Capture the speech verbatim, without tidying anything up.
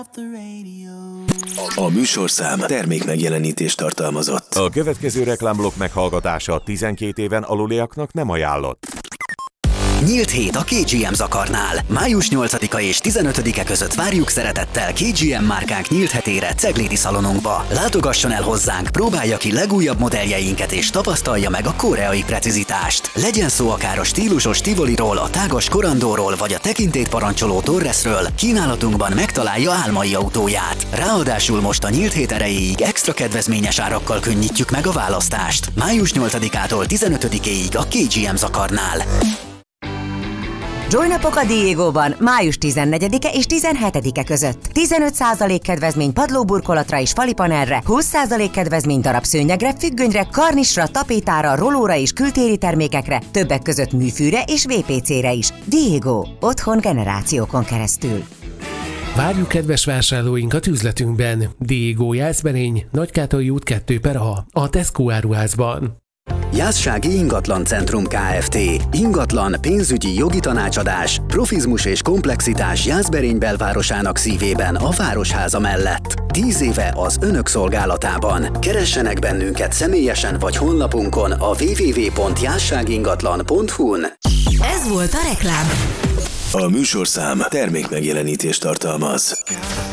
A műsorszám termék megjelenítést tartalmazott. A következő reklámblokk meghallgatása tizenkét éven aluliaknak nem ajánlott. Nyílt hét a ká gé em Zakarnál. május nyolcadika és tizenötödike között várjuk szeretettel ká gé em márkánk nyílt hetére Ceglédi szalonunkba. Látogasson el hozzánk, próbálja ki legújabb modelljeinket és tapasztalja meg a koreai precizitást. Legyen szó akár a stílusos Tivoliról, a tágas Corandóról vagy a tekintélyt parancsoló Torresről, kínálatunkban megtalálja álmai autóját. Ráadásul most a nyílt hét erejéig extra kedvezményes árakkal könnyítjük meg a választást. május nyolcadikától tizenötödikéig a ká gé em Zakarnál. Joy-napok a Diegóban május tizennegyedike és tizenhetedike között. tizenöt százalék kedvezmény padlóburkolatra és falipanelre, húsz százalék kedvezmény darabszőnyegre, függönyre, karnisra, tapétára, rolóra és kültéri termékekre, többek között műfűre és vé pé cére is. Diego. Otthon generációkon keresztül. Várjuk kedves vásárlóinkat üzletünkben. Diego Jászberény, Nagykátai út kettő per A, a Tesco áruházban. Jászsági Ingatlan Centrum Kft. Ingatlan, pénzügyi, jogi tanácsadás, profizmus és komplexitás Jászberény belvárosának szívében a Városháza mellett. Tíz éve az önök szolgálatában. Keressenek bennünket személyesen vagy honlapunkon a double-u double-u double-u pont jászságingatlan pont hu-n. Ez volt a reklám. A műsorszám termék megjelenítést tartalmaz.